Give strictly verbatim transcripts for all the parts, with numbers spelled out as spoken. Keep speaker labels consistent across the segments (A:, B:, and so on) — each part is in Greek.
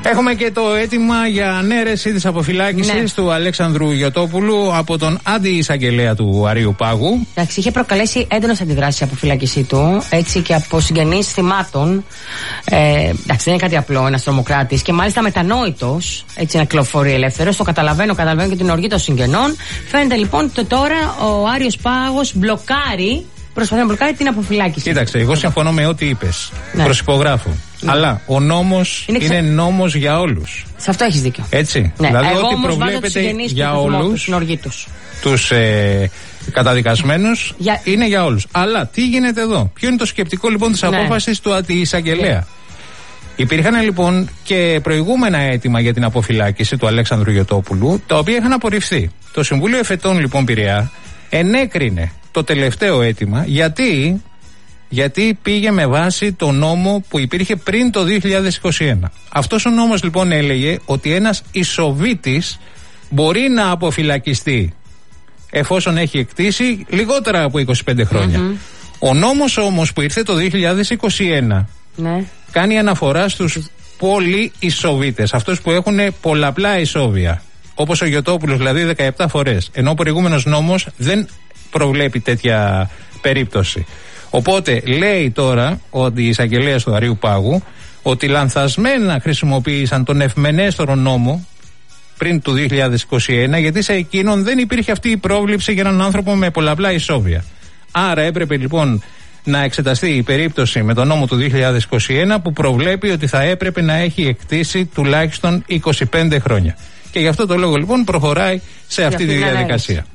A: Έχουμε και το αίτημα για ανέρεση της αποφυλάκησης ναι. του Αλέξανδρου Γιωτόπουλου από τον αντι-εισαγγελέα του Αρείου Πάγου.
B: Εντάξει, είχε προκαλέσει έντονες αντιδράσεις η αποφυλάκησή του, έτσι και από συγγενείς θυμάτων. Ε, εντάξει, δεν είναι κάτι απλό ένας τρομοκράτης και μάλιστα μετανόητος, έτσι να κυκλοφορεί ελεύθερος. Το καταλαβαίνω, καταλαβαίνω και την οργή των συγγενών. Φαίνεται λοιπόν ότι τώρα ο Άριος Πάγος μπλοκάρει. Προσπαθεί να μπλοκάρει την αποφυλάκηση.
A: Κοίταξε, εγώ συμφωνώ με ό,τι είπες. Ναι. Προσυπογράφω. Ναι. Αλλά ο νόμος είναι, ξε... είναι νόμος για όλους.
B: Σε αυτό έχεις δίκιο.
A: Έτσι.
B: Ναι.
A: Δηλαδή,
B: εγώ
A: ό,τι προβλέπεται για όλους
B: τους,
A: τους ε, καταδικασμένους για... είναι για όλους. Αλλά τι γίνεται εδώ? Ποιο είναι το σκεπτικό λοιπόν της ναι. απόφασης του αντι-εισαγγελέα? Ναι. Υπήρχαν λοιπόν και προηγούμενα αίτημα για την αποφυλάκηση του Αλέξανδρου Γιωτόπουλου, τα οποία είχαν απορριφθεί. Το Συμβούλιο Εφετών λοιπόν Πειραιά ενέκρινε το τελευταίο αίτημα, γιατί, γιατί πήγε με βάση το νόμο που υπήρχε πριν το δύο χιλιάδες είκοσι ένα. Αυτός ο νόμος λοιπόν έλεγε ότι ένας ισοβήτης μπορεί να αποφυλακιστεί εφόσον έχει εκτίσει λιγότερα από είκοσι πέντε χρόνια. Mm-hmm. Ο νόμος όμως που ήρθε το δύο χιλιάδες είκοσι ένα ναι. κάνει αναφορά στους πολυισοβήτες, αυτούς που έχουν πολλαπλά ισόβια. Όπως ο Γιωτόπουλος, δηλαδή δεκαεπτά φορές. Ενώ ο προηγούμενος νόμος δεν προβλέπει τέτοια περίπτωση. Οπότε λέει τώρα ότι η εισαγγελέα του Αρείου Πάγου ότι λανθασμένα χρησιμοποίησαν τον ευμενέστερο νόμο πριν του δύο χιλιάδες είκοσι ένα, γιατί σε εκείνον δεν υπήρχε αυτή η πρόβληψη για έναν άνθρωπο με πολλαπλά ισόβια. Άρα έπρεπε λοιπόν να εξεταστεί η περίπτωση με τον νόμο του δύο χιλιάδες είκοσι ένα που προβλέπει ότι θα έπρεπε να έχει εκτίσει τουλάχιστον είκοσι πέντε χρόνια. Και γι' αυτό το λόγο λοιπόν προχωράει σε αυτή, αυτή τη διαδικασία.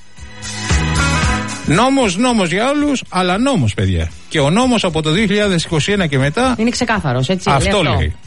A: Νόμος, νόμος για όλους, αλλά νόμος παιδιά. Και ο νόμος από το δύο χιλιάδες είκοσι ένα και μετά
B: είναι ξεκάθαρος, έτσι.
A: Αυτό λέει.